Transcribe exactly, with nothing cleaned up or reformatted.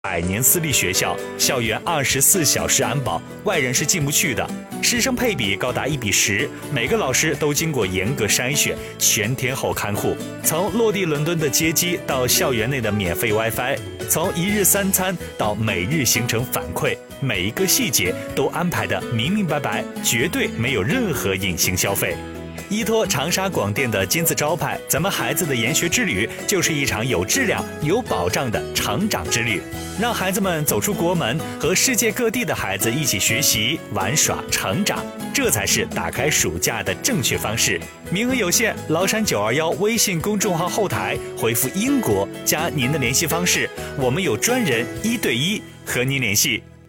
百年私立学校，校园二十四小时安保，外人是进不去的。师生配比高达一比十，每个老师都经过严格筛选，全天候看护。从落地伦敦的接机到校园内的免费 WiFi， 从一日三餐到每日行程反馈，每一个细节都安排得明明白白，绝对没有任何隐形消费。依托长沙广电的金字招牌，咱们孩子的研学之旅就是一场有质量、有保障的成长之旅。让孩子们走出国门，和世界各地的孩子一起学习、玩耍、成长，这才是打开暑假的正确方式。名额有限，崂山九二幺微信公众号后台回复英国加您的联系方式，我们有专人一对一和您联系。